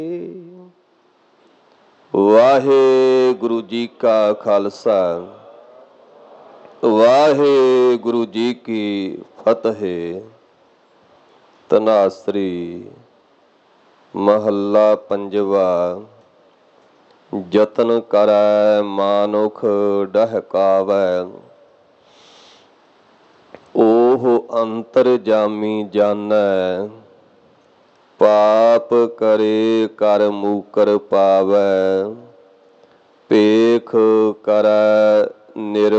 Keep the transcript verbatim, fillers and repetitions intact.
ਵਾਹਿਗੁਰੂ ਜੀ ਕਾ ਖਾਲਸਾ, ਵਾਹਿਗੁਰੂ ਜੀ ਕੀ ਫਤਿਹ। ਧਨਾਸਰੀ ਮਹੱਲਾ ਪੰਜਵਾ। ਯਤਨ ਕਰੈ ਮਾਨੁਖ ਡਹਿਕਾਵੈ, ਓਹ ਅੰਤਰਜਾਮੀ ਜਾਣੈ। ਪਾਪ ਕਰੇ ਕਰ ਮੂਕਰ ਪਾਵੈ, ਭੇਖ ਕਰੈ ਨਿਰ